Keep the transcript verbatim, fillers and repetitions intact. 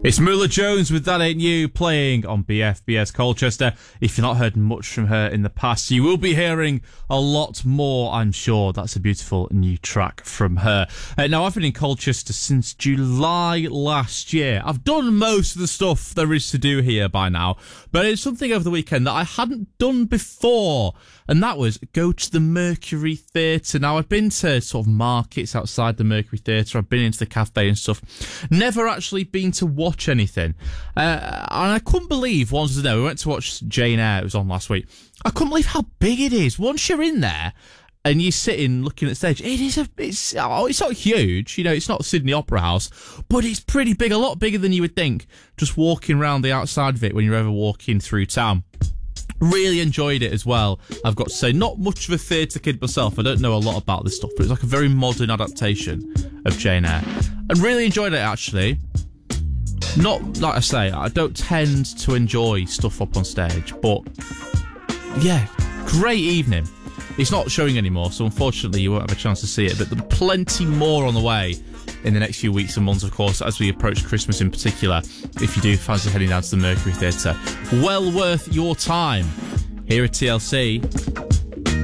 It's Mula Jones with That Ain't You playing on B F B S Colchester. If you've not heard much from her in the past, you will be hearing a lot more, I'm sure. That's a beautiful new track from her. Uh, now, I've been in Colchester since July last year. I've done most of the stuff there is to do here by now, but it's something over the weekend that I hadn't done before, and that was go to the Mercury Theatre. Now, I've been to sort of markets outside the Mercury Theatre. I've been into the cafe and stuff. Never actually been to watch anything. Uh, and I couldn't believe, once to know, we went to watch Jane Eyre, it was on last week. I couldn't believe how big it is. Once you're in there and you're sitting looking at stage, it is a, it's, oh, it's not huge, you know, it's not Sydney Opera House, but it's pretty big, a lot bigger than you would think, just walking around the outside of it when you're ever walking through town. Really enjoyed it as well, I've got to say. Not much of a theatre kid myself, I don't know a lot about this stuff, but it's like a very modern adaptation of Jane Eyre. And really enjoyed it, actually. Not, like I say, I don't tend to enjoy stuff up on stage, but yeah, great evening. It's not showing anymore, so unfortunately you won't have a chance to see it, but there's plenty more on the way in the next few weeks and months, of course, as we approach Christmas in particular, if you do fancy heading down to the Mercury Theatre. Well worth your time here at T L C.